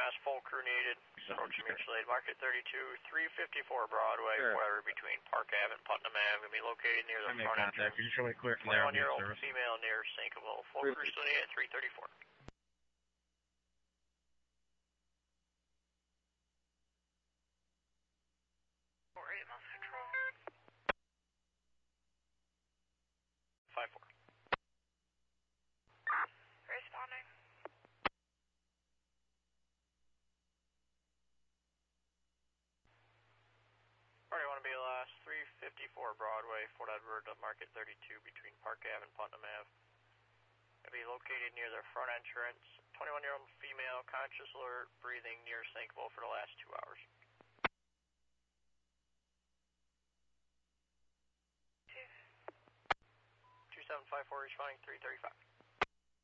EMS, full crew needed. Approaching mutual aid, market 32, 354 Broadway, whatever between Park Ave and Putnam Ave. Going to be located near the front entrance. Can you show me clear from there? 21-year-old female near Sinkable. Full crew still needed at 334. EMS control. 5-4. Responding. Party want to be last 354 Broadway, Fort Edward, market 32 between Park Ave and Putnam Ave. It'll be located near their front entrance. 21-year-old female, conscious, alert, breathing near Sinkable for the last 2 hours. 2754 responding 335.